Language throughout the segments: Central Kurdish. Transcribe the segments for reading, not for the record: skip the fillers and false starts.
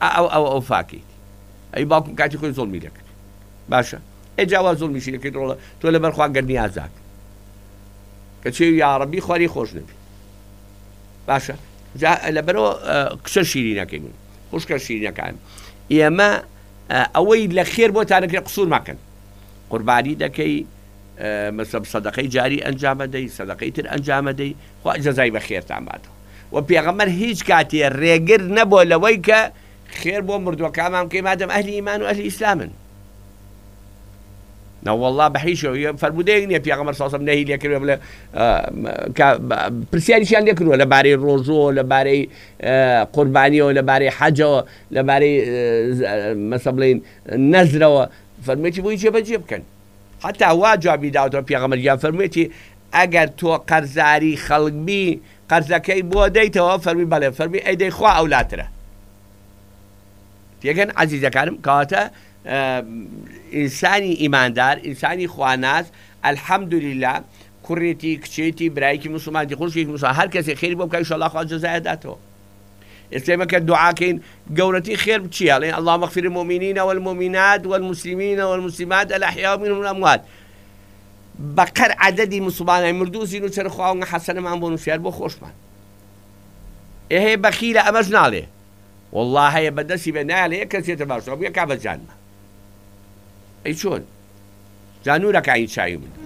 ئەو فاکیت ئەی باوکم کاتی خۆی زۆڵمی لەکرد باشە ئەجاوا زۆڵمیشی دەکەیت ڕۆڵە تۆ لە بەرخوا گەرنی ئازاک کە چێ یاڕەبی خواری خۆش نەبی باشە لەبەرەوە کشە شیرینەکەی من خوشکە شیرینەکان ئێمە ئەوەی لە خێر بۆ تانەکرێت قسوور مەکەن قوربانی دەکەی مەسەب سەدەقەی جاری ئەنجامەدەی سەدەقەی تر ئەنجامەدەی خوا جەزای بە خێرتان باتەوە و پێغەمبەر هیچ کاتێ ڕێگر نەبووە لەوەی کە خێر بۆ مردووەکانمان بکەی مادەم ئەهلی ئیمان و ئەهلی ئیسلامن نەوەڵڵا بەحیشەوە فەرمودەیەک نییە پێغەمبەر سەڵسەم نەهی لێکردووە بڵێ پرسیاریشیان لێکردووە لەبارەی ڕۆژۆ لەبارەی قوربانیەوە لەبارەی حەجەوە لەبارەی مەسە بڵێن نەزرەوە فەرموویەتی بۆی جێبەجێ بکەن حتا وا جوابی داوەتەوە پێغەمبەر فەرموویەتی ئەگەر تۆ قەرزاری خەڵکبی قەرزەکەی بۆ دەیتەوە فەرمی بەڵێ فەرمی ئەیدەی خوا ئەولاترە تێگەن عەزیزەکانم کەواتە ئینسانی ئیماندار ئینسانی خواناس ئەلحەمدولیلا کوڕێتی کچێتی برایەکی موسڵمانی خوشکێکی موسڵمان هەر کەسێک خێری بۆ بکە ئینشەڵڵا خوا جەزای داتەوە ئێستا کە دوعاکەین گەورەتی خێر چییە ئەڵێن اللهم اغفر المؤمنين والمؤمنات والمسلمين والمسلمات الأحياء منهم والأموات بەقەر عەدەدی موسڵمانای مردوو زین و چەر خواوەنگە حەسەنەمان بۆ نووسیار بۆ خۆشمان ئێهەیە بەخیلە ئەمەش ناڵێ والله هەیە بەدەستی بێ نایڵێ یەک کەسێتە باشەوە بێ کا بەجانمە ئەی چۆن جانوورەکە ئاین چاوی من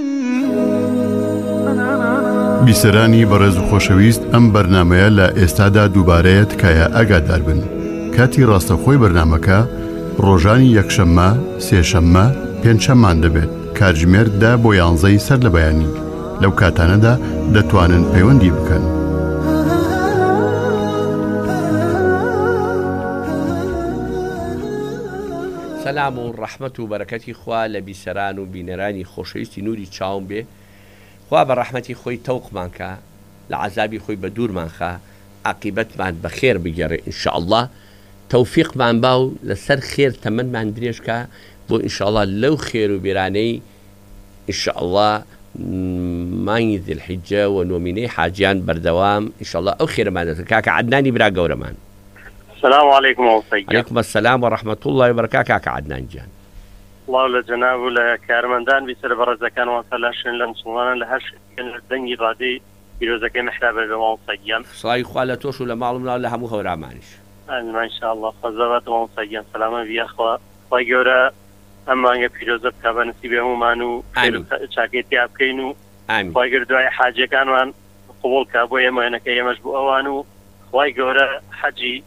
بیسەرانی بەڕێز و خۆشەویست ئەم بەرنامەیە لە ئێستادا دووبارەیە تکایە ئاگادار بن کاتی ڕاستەخۆی بەرنامەکە ڕۆژانی یەکشەممە سێشەممە پێنجشەممان دەبێت کاتژمێر 10 بۆ 11 سەر لە بەیانی لەو کاتانەدا دەتوانن پەیوەندی بکەن سەلام و ڕەحمەت و بەرەکەتی خوا لە بیسەران و بینەرانی خۆشەویستی نوری چاوم بێ خوا بە ڕەحمەتی خۆی تەوقمان کە لە عەزابی خۆی بە دوورمان خا عاقیبەتمان بە خێر بگەڕێ ئینشاءڵڵا تەوفیقمان با و لەسەر خێر تەمەنمان درێژکە بۆ ئینشاءڵڵا لەو خێر و بیرانەی ئینشاءڵڵا مانگی ذیلحیجە و نۆمینەی حاجیان بەردەوام ئینشاءڵڵا ئەو خێرەمان دەکات کاکە عەدنانی برا گەورەمان السلام عليكم وصيّا عليكم السلام ورحمة الله وبركاته كاك عدنان جان الله لجناب ولا كارمندان بيسر برزكان وصلاشن لمسلمان لهش كان الدنيا غادي بيروزك محرابة وصيّا صلاي خواله توش ولا معلومنا ولا همو خورا مانش ما شاء الله خزوات وصيّا سلاما بيا اخوا طيورا اما ان بيروزك كابا نسيبه مانو شاكيتي ابكينو امين طيور دعاء حاجه كانوا قبول كابو يما انك يمجبو اوانو طيورا حجي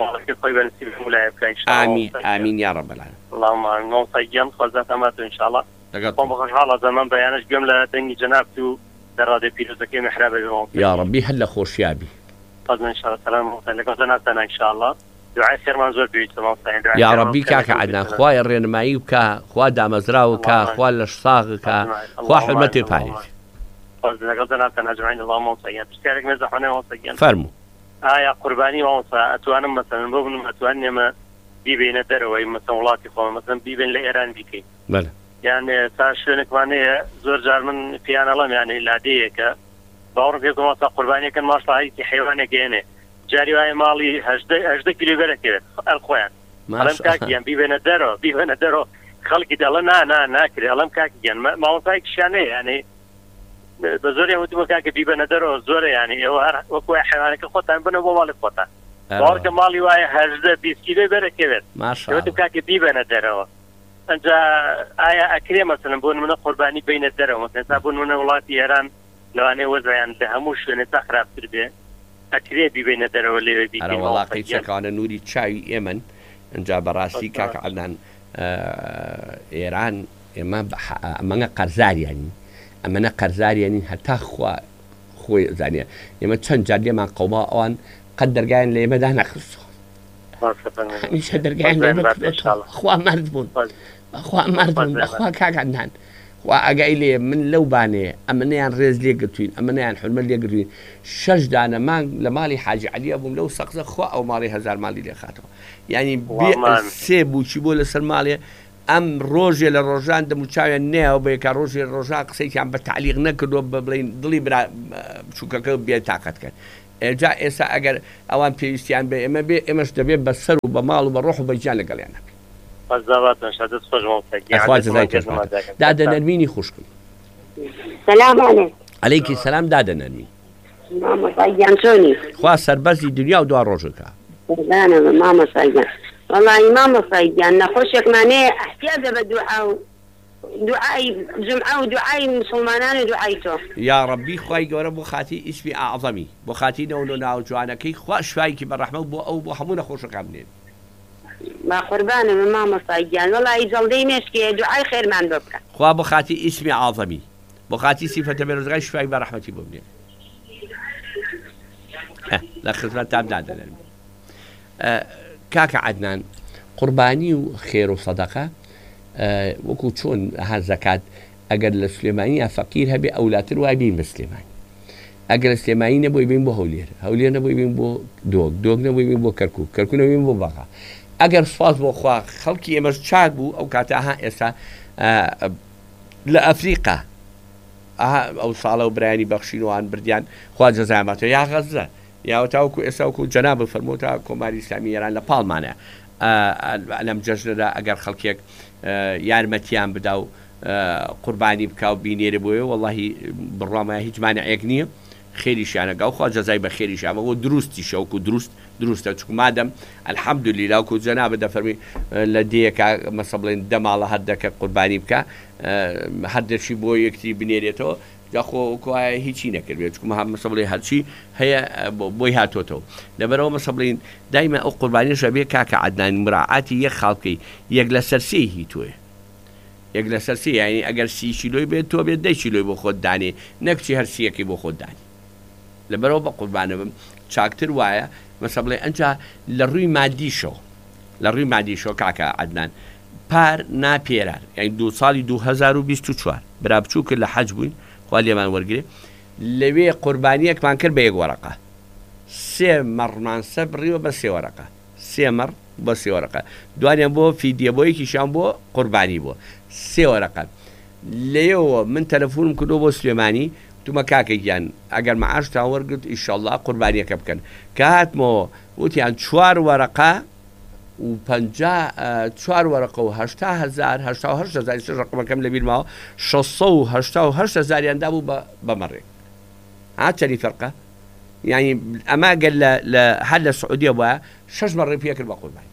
آمين آمين يا رب العالمين اللهم آمين صيّم خزات أماته إن شاء الله قم بخشالة زمان بيانش جملة دنجي جنابتو درادة بيروزكي محرابة يا ربي هلا خوش يابي قدنا إن شاء الله سلام عليكم جنابتنا إن شاء الله دعاء خير منزول بيوت يا ربي كاك عدنا خوايا الرنمائي وكا خوا دامزراو وكا خوا لشصاغ وكا خوا حرمتي باريس قدنا جنابتنا أجمعين اللهم صيّم بسكارك مزحونا وصيّم فرمو قرباني وانسا أتوانا مثلا مبنى أتوانا ما بيبين دروي مثلا ولاتي خواه مثلا بيبين لإيران بيكي بله يعني ساشونك ماني زور جار من فيان الله يعني العادية كا باورم فيكم واسا قرباني كان ماشلا هايتي حيواني كيني جاري واي مالي هجده كيلو بركة الخوان ألم كاكي يعني بيبين درو خلقي دي الله نا كري ألم كاكي يعني ما وصايك شاني يعني بزوري وتبغى كاك بيبه ندرو زوري يعني هو وكو حيوانك خطا بنو بمالك خطا بارك مالي واي هجده 20 كيلو بركه ما شاء الله وتبغى كاك بيبه ندرو انت آية أكري مثلا بون من قرباني بين الدرو مثلا بون من ولاتي إيران لو أنا وزع يعني لهموش نتخرب تربيه أكري بين الدرو اللي بيجي أنا والله قيتك على نوري تشاي يمن انجا براسي كاك عدنان إيران ما قرزار يعني ئەمەە قەرزاریانی هەتا خۆی زانیە ئێمە چەند جار لێمان قەوما ئەوان قەت دەرگایان لە ئێمەدا نەخستەوە هەمیشە دەرگایان خوا مرد بوون بەخوا کاکەندان خوا ئەگای لێ من لەو بانەیە ئەمەنەیان ڕێز لێگرتوین ئەمەنەیان حرمە لێگرتوین 6 دانە مانگ لە ماڵی حاجی عەلیە بووم لەو سەقزە خوا ئەو ماڵی 1000 ماڵی لێ خاتەوە یعنی سێ بووچی بۆ لەسەر ماڵێ ئەم ڕۆژێ لە ڕۆژان دەموچاویان نێەوە بەیەکە ڕۆژێ ڕۆژان قسەیان بە تعلیق نەکردووە بڵین دڵی برا چووکەکە بێ تااقەتکەن جا ئێستا ئەگەر ئەوان پێویستیان بێ ئێمە بێ ئێمەش دەبێت بە سەر و بە ماڵ و بە ڕۆح و بەجیان لەگەڵیان دادە نەرمینی خوشکم. سلام عليكم. عليكي السلام دادە نەرمی. ماما سايجان شوني؟ خوا سەربەزی دنیا و دوا ڕۆژەکە. أنا ماما سايجان. والله ماما سايجان نخشك معناه احتياجه بدعاء دعاء جمعة ودعاء مسلمانان ودعايته. يا ربي خواي جورا بو خاتي اسمي أعظمي بو خاتي نولونا وجوانكي خوا شفايكي بالرحمة بو حمونا خوشك عمنين. ما قربانه من ماما سايجان والله يجلدي مشكي دعاء خير ما عندك. خوا بو خاتي اسمي أعظمي بو خاتي صفة بيرزقاي شفاي برحمتي بمنين. لا خدمة تابنا كاكا عدنان قرباني وخير وصدقة وەکو چۆن ها زەکات ئەگەر لە سلێمانیە فەقیر هەبێ ئەولاتر وای بین بە سلێمانی ئەگەر سلێمانی نەبووی بین بۆ هەولێر نەبووی بین بۆ دۆک نەبووی بین بۆ کەرکوو نەبووی بین بۆ بەغا ئەگەر سوپاس بۆ خوا خەڵکی ئێمەش چاک بوو ئەو کاتەها ئێستا لە ئەفریقا ئەو ساڵە و برایانی بەخشینەوەیان بردیان خوا جەزایماتەوە یا غەزە یا تاوەکو ئێستا وەکو جەناب فەرمووتە کۆماری ئیسلامی ئێران لە پاڵمانە لەم جەژنەدا ئەگەر خەڵکێک یارمەتیان بدا و قوربانی بکە و بینێرە بۆیە وەڵڵاهی بڕوامە هیچ مانعێک نییە خێریشیانەگە و خوا جەزای بە خێریشیانەوە دروستیشە وەکو دروستە چکو مادەم ئەلحەمدولیلا وەکو جەنابە دەفەرمی لە دەیەکە مەسە بڵێن دە ماڵە هەر دەکە قوربانی بکە هەر دەچی بۆ یەکتری بنێرێتەوە جاخۆکوایە هیچی نەکردێت چکو مەسە بڵێ هەرچی هەیە بۆی هاتۆتەوە لەبەرەوە مەسە بڵین دایمە ئەو قوربانیشە بێ کاکە عەدنان مراعاتی یەک خاڵکەی یەک لە سەرسێی هی تۆیە یەک لە سەرسی یعنی ئەگەر 30 کیلۆی بێت تۆ بێت 10 کیلۆی بۆ خۆت دانێ نەکچی هەرسیەکەی بۆ خۆت دانی لەبەرەوە بە قوربانە بم چاکتر وایە مەسە بڵێ ئەنجا لە ڕووی مادیشەوە کاکە عەدنان پار ناپێرار یعنی دو ساڵی 2024 برا بچوو کرد لە حەج بووین خوا لێمان وەرگێ لەوێ قوربانیەکمان کرد بە یەک وەرەقە 3 مەڕمان سەبڕیوە بە 3 وەرەقە 3 مەڕ بە 3 وەرەقە دوانیان بۆ فیدیە بۆ یەکیشیان بۆ قوربانی بووە 3 وەرەقە لێەوە من تەلەفۆنم کردو بۆ سلێمانی تومە کاکەگیان ئەگەر مەعاشتان وەرگرت ئیشەڵڵا قوربانیەکە بکەن کە هاتمەوە وتیان 4 وەرەقە و 4 وەرەقە و 8,000 ڕقمەکەم لەبیر ماوە 688,000 بوو بە مەڕێک چەندی فەرقە یعنی ئەما گەر لە هەر لە سعودیە وایە 6 مەڕێ پێکرد بە قوربانی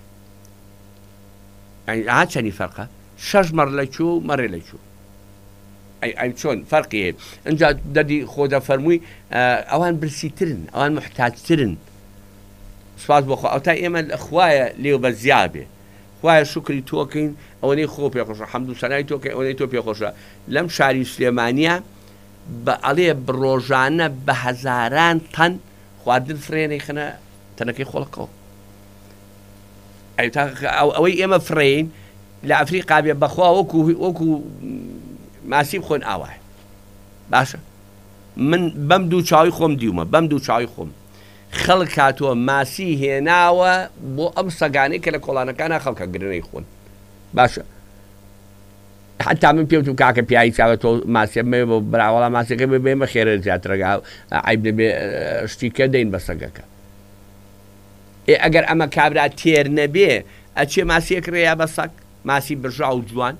چەندی فەرقە 6 مەڕ لە چوو مەڕێ لە چوو ئەی چۆن فەرقی هەیە ئەنجا دەردی خۆ دەفەرمووی ئەوان برسیترن ئەوان محتاجترن سپاس بۆ خوا ئەو تا ئێمە خوایە لێو بە زیابێ خوایە شکری تۆکەین ئەوەی خۆ پێخۆشە حەمد و سەنای تۆکەین ئەوەی تۆ پێخۆشە لەم شاری سلێمانیە بە ئەڵێ ڕۆژانە بە هەزاران تەن خواردن فرێنەی خنە تەنەکەی خۆڵکەوە ئەوەی ئێمە فرێین لە ئەفریقا بێ بەخوا وەکو ماسی بخۆن ئاوای باشە من بەم دوو چاوی خۆم دیومە بەم دوو چاوی خۆم خەڵک هاتووە ماسی هێناوە بۆ ئەم سەگانەی کە لە کۆڵانەکانە خەڵکە گرنەی خۆن باشە حتا من پێوتم کاکە پیاوی چاوە تۆ ماسیە بۆ براوەڵا ماسیەکە بێمە خێرە زیاترەگا عیب نەبێ شتیکە دەین بە سەگەکە ئەگەر ئەمە کابرا تێر نەبێ ئەچێ ماسیەک ڕێیا بە سەگ ماسی برژا و جوان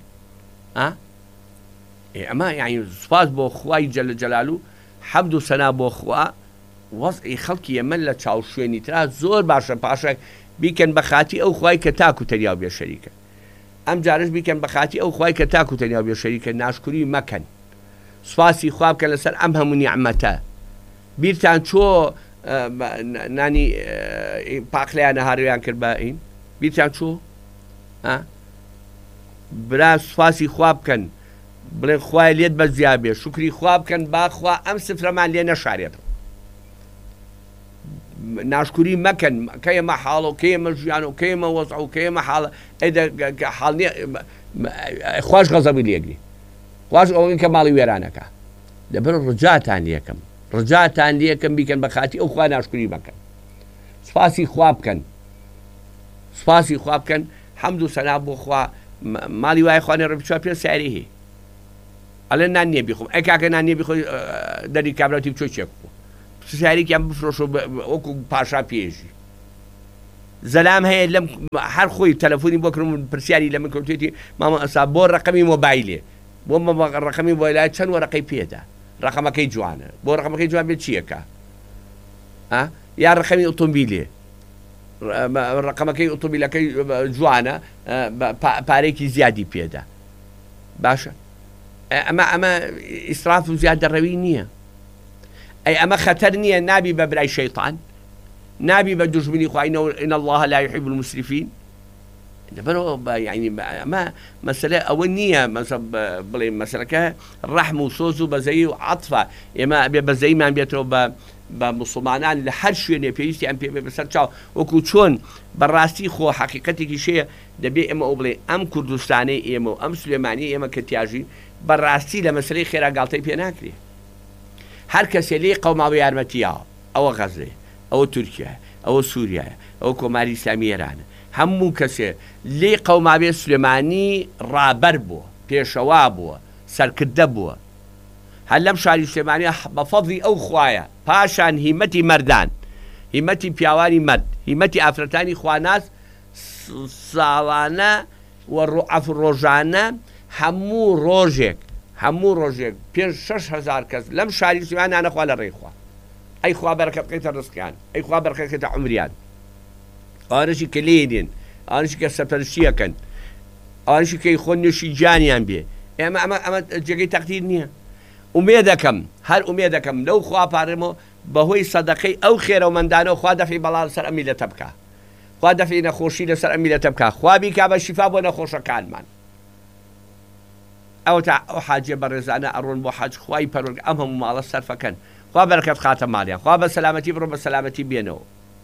ئەمە یعنی سوپاس بۆ خوای جەل جەلالو حەمد و سەنا بۆ خوا وەزعی خەڵکی ئێمە لە چاو شوێنی ترا زۆر باشە پاشە بیکەن بە خاتی ئەو خوای کە تاکو تەنیا بێ شەریکە ئەم جارش بیکەن بە خاتی ئەو خوای کە تاکو تەنیا بێ شەریکە ناشکوری مەکەن سوپاسی خوا بکەن لەسەر ئەم هەموو نیعمەتە بیرتان چۆ نانی پاقلیانە هارویان کرد بە ئین بیرتان چۆ برا سوپاسی خوا بکەن بڵێ خوای لێت بە زیابێ شکری خوا بکەن باخوا ئەم سفرەمان لێ نەشارێت ناشکوری مەکەن کەیمە حاڵ و کێمە ژیان و کێمە وەزع و کێمە حاڵە حاڵنی خوش غەزەبی لێگری خوش ئەوەی کە ماڵی وێرانەکە لەبەر ڕجاتان لێکەم بیکەن بە خاتی ئەو خوا ناشکوری مەکەن سوپاسی خوا بکەن حەمد و سەنا بۆ خوا ماڵی وای خوانێ ڕەبچوە پێ ساری هەیە ئەڵێ نان نییە بیخۆم ئەی کاکە نان نییە بیخۆی دەری کابراتی بچۆ چێک بوو پرسیارێکیان بفرۆشە وەکو پاشا پێژی زەلام هەیە لەم هەر خۆی تەلەفۆنی بۆ کردم پرسیاری لە من کەوتێتی ماما ئەسا بۆ ڕقەمی مۆبایلێ بۆ ڕقەمی مۆبایلای چەند وەرەقەی پێدا ڕقەمەکەی جوانە بۆ ڕقەمەکەی جوان بێت چیەکە یا ڕقەمی ئۆتۆمبیلێ ڕقەمەکەی ئۆتۆمبیلەکەی جوانە پارێکی زیادی پێدا باشە ئەمە ئیسراف و زیادەڕەوی نییە ئەی ئەمە خەتەر نییە نابی بە برای شەیطان نابی بە دوژمنی خوایینەوە إن الله لا يحب المسرفين لەبەرەوە یعنی ئەمە مەسەلە ئەوە نییە بڵێ مەسەلەکە ڕەحم و سۆز و بەزەی و عەتفە ئێمە بێ بەزەیمان بێتەوە بە مسلمانان لە هەر شوێنێ پێویستی ئەم پێ بەسەر چاو وەکو چۆن بەڕاستی خۆ حەقیقەتێکی شەیە دەبێ ئێمە ئەو بڵێ ئەم کوردستانەی ئێمە و ئەم سلێمانی ئێمە کە تیاژین بەڕاستی لە مەسەلەی خێراگاڵتەی پێ ناکرێ هەر کەسێ لێ قەوماوە یارمەتیاوە ئەوە غەزێ ئەوە تورکیە ئەوە سووریایە ئەوە کۆماری ئیسلامی ئێرانە هەموو کەسێ لێ قەوماوێ سلێمانی ڕابەر بووە پێشەوا بووە سەرکردە بووە هەر لەم شاری سلێمانیە بە فەضلی ئەو خوایە پاشان هیمەتی مەردان هیمەتی پیاوانی مەرد هیمەتی ئافرەتانی خواناس ساڵانە و ڕۆژانە هەموو ڕۆژێک پێ 6,000 کەس لەم شاری سلێمانیان نەخوا لە ڕێخوا ئەی خوا بەرەکەت بکەیتە ڕزقیان ئەی خوا بەرەکەت عومریان ئەوانەشی کە لێدێن ئەوانشی کە سەرپەرشتیەکەن ئەوانشی کەی خۆ نوێشی جانیان بێ ئەمە جێگەی تەقدیر نییە ئومێ دەکەم هەر ئومێ دەکەم لەو خوا پارێمەوە بەهۆی سەدەقەی ئەو خێرەومەندانەوە خوا دەفعی بەڵا لەسەر ئەم میلەتە بکە خوا دەفعی نەخۆشی لەسەر ئەم میلەتە بکە خوا بیکا بە شیفا بۆ نەخۆشەکانمان ئەو تا ئەو حاجێ بەڕێزانە ئەڕۆن بۆ حاج خوای پەروەردگار ئەم هەموو ماڵە سەرفەکەن خوا بەرەکەت خاتە ماڵیان خوا بە سەلامەتی بڕۆ بە سەلامەتی بێنەوە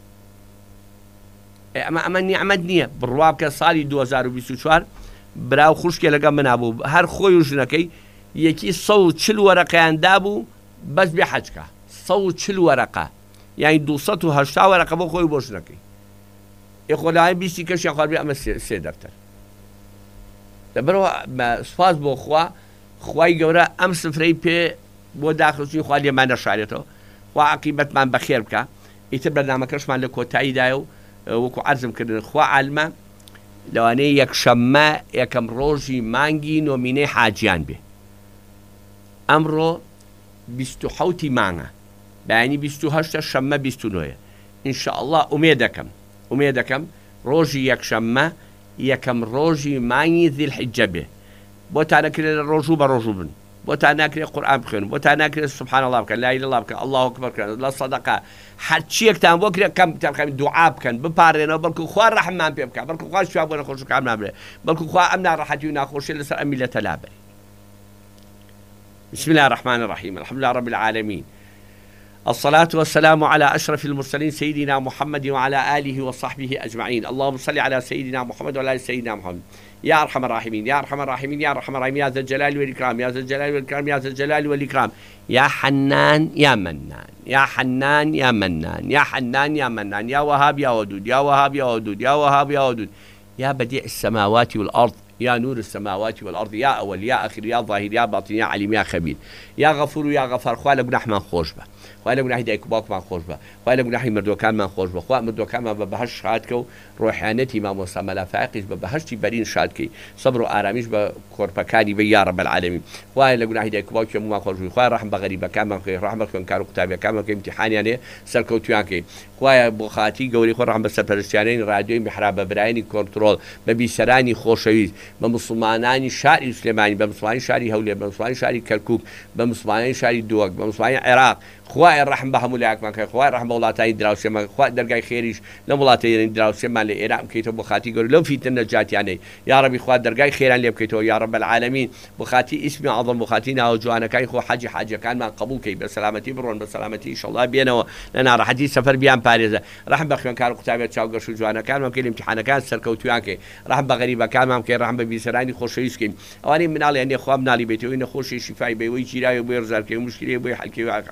ئەمە نیعمەت نییە بڕوا بکە ساڵی 2024 براو خوشکێ لەگەڵ منابوو هەر خۆی و ژنەکەی یەکی 140 وەرەقەیان دابوو بەس بێ حەجکە 140 وەرەقە یعنی 280 وەرەقە بۆ خۆی بۆ ژنەکەی خۆلای 20 کەشی خواردبێ ئەمە سێ دەفتەر لەبەرەوە سوپاس بۆ خوا خوای گەورە ئەم سفرەی پێ بۆ داخستنی خوا لێمان نەشارێتەوە خوا عەقیبەتمان بەخێر بکە ئیتر بەرنامەکەشمان لە کۆتاییدایە و وەکو عەرزم کردن خوا عالمە لەوانەیە یەکشەممە یەکەم ڕۆژی مانگی نۆمینەی حاجیان بێ ئەمڕۆ 27 مانگە بەیانی 28 شەممە 29 ئینشاءالله ئومێ دەکەم ڕۆژی یەکشەممە یەکەم ڕۆژی مانگی ذیلحیجە بێ بۆ تا نەکرێت ڕۆژوو بە ڕۆژوو بن بۆ تا ناکرێت قورئان بخوێن بۆ تا ناکرێت سبحان الله بکەن لا ئیلاهە ئیلەڵڵاه بکەن الله ئەکبەر بکەن لە سەدەقە هەرچیەکتان بۆ کرێت کەم تەرخەمی دوعا بکەن بپارێنەوە بەڵکو خوا ڕەحممان پێ بکات بەڵکو خوا شیفا بۆ نەخۆشەکان نابرێ بەڵکو خوا ئەم ناڕەحەتی و ناخۆشیە لەسەر ئەم میلەتە لابەری بسم الله الرحمن الرحيم الحمد لله رب العالمين الصلاة والسلام على أشرف المرسلين سيدنا محمد وعلى آله وصحبه أجمعين اللهم صل على سيدنا محمد وعلى آل سيدنا محمد يا أرحم الراحمين يا أرحم الراحمين يا أرحم الراحمين يا ذا الجلال والإكرام يا ذا الجلال والإكرام يا ذا الجلال والإكرام يا حنان يا منان يا حنان يا منان يا حنان يا منان يا وهاب يا ودود يا وهاب يا ودود يا وهاب يا ودود يا بديع السماوات والأرض يا نور السماوات والأرض يا أول يا آخر يا ظاهر يا باطن يا عليم يا خبير يا غفور يا غفار خوالە گوناحمان خۆش بە خوالە گوناحی دایک و باوکمان خۆش بە خوالە گوناحی مردوەکانمان خۆش بە خوا مردوەکانمان بە بەهەشت شادکە و ڕۆحانەتی مامۆستا مەلافاقیش بە بەهەشتی بەرین شادکەی سەبر و ئارامیش بە کۆرپەکانی بە یا رب العالمین خوای لە گوناحی دایک و باوکی هەموومان خۆش بی خوای ڕەحم بە غەریبەکانمان بکەی ڕەحم بکەن کار و قوتابیەکانمان کە ئیمتیحانیان هەیە سەرکەوتویان کەی خوایە بۆ خاتی گەوری خۆ ڕەحم بە سەرپەرستیانەی ڕادیۆی میحراب بە برایانی کۆنتڕۆڵ بە بیسەرانی خۆشەویست بە مسلمانانی شاری سلێمانی بە مسلمانی شاری هەولێر بە مسلمانی شاری کەرکوک بە مسلمانی شاری دۆک بە مسلمانی عێراق خوای ڕەحم بە هەموو لایەکمان کە خوای ڕەحم بە وڵاتانی دراوسێمان خوای دەرگای خێریش لە وڵاتانی دراوسێمان لە ئێران بکەیتەوە بۆ خاتی گەورە لەو فیتنە نەجاتیانەی یا ڕەبی خوا دەرگای خێران لێ بکەیتەوە یا رب العالمین بۆ خاتی ئیسمی عەظەم بۆ خاتی ناو جوانەکانی خۆ حەجی حاجەکانمان قبول کەی بە سەلامەتی بڕۆن بە سەلامەتی ئینشەڵڵا بێنەوە لە ناڕەحەتی سەفەر بیان پارێزە ڕەحم بە خوێنکار و قوتابیەت چاوگەش و جوانەکانمان بکەین ئیمتیحانەکان سەرکەوتویان کەی ڕەحم بە غەریبەکانمان بکەین ڕەحم بە بیسەرانی خۆشەویست کەین ئەوانەی مناڵیان لێ خوا مناڵی بێتەوەی نەخۆشی شیفای بێەوەی چیرای بۆی ڕزارکەی و مشکلی بۆی حەلکەی و قەرزی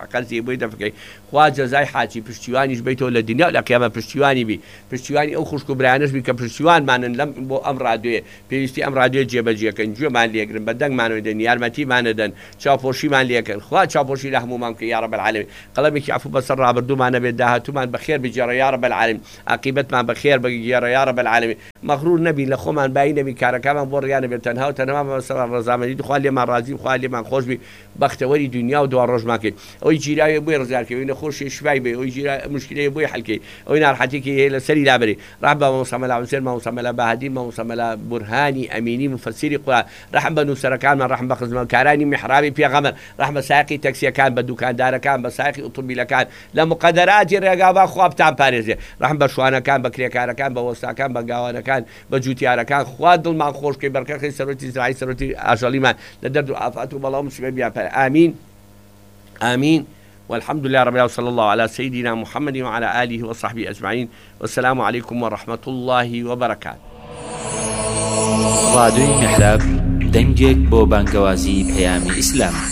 بۆی دەفەکەی خوا جەزای حاجی پشتیوانیش بیتەوە لە دنیا و لە قیامەت پشتیوانی بی پشتیوانی ئەو خوشک و برایانەش بی کە پشتیوانمانن لەم بۆ ئەم ڕادیۆیە پێویستی ئەم ڕادیۆ جێبەجێکەن گوێمان لێگرن بە دەنگمانەوە دەن یارمەتیمانەدەن چاوپۆشیمان لێکەن خوا چاوپۆشی لە هەمومان کە یا رب العالمین قەڵەمێکی عەفو بەسەر ڕابردوومانە بێت داهاتوومان بەخێر بگێڕە یا رب العالمین عاقبەتمان بەخێر بگێڕە یا رب العالمین مەغرور نەبی لە خۆمان بای نەبی کارەکانمان بۆ ڕیانە بێت تەنها و تەنها بەسەر ڕەزامەندی خوا لێمان ڕازی خوا لێمان خۆش بی بەختەوەری دنیا و دوا ڕۆژمان کرد ئەوەی جیراوی بۆی ڕزارکەوەی نەخۆشی شوای بێ ئەوی مشکلەیە بۆی حەلکەی ئەوەی ناڕحەتێکی هەیە لەسەری لابەری رحم بە مامۆستا مەلا حوسێن مامۆستا مەلا بەهادی مامۆستا مەلا بورهانی ئەمینی مفەسیری قورئان رحم بە نووسەرەکانمان رحم بە خزمەتکارانی میحرابی پێغەمبەر رحم بە سایقی تەکسیەکان بە دوکاندارەکان بە سایقی ئۆتۆمبیلەکان لە مقەدەراتی ڕێگاوا خوا بتان پارێزێ رحم بە شوانەکان بە کرێکارەکان بە وەستاکان بە گاوانەکان بە جوتیارەکان خوا دڵمان خۆشکەی بەرکەخی سەرۆتی زراعی سەرۆتی ئاژەڵیمان لە دەرد و ئافات و بەڵاو مسیبە بیان آمین آمين والحمد لله رب العالمين وصلى الله على سيدنا محمد وعلى آله وصحبه أجمعين والسلام عليكم ورحمة الله وبركاته. راديو محراب دنجك بو بانقوازي بيامي إسلام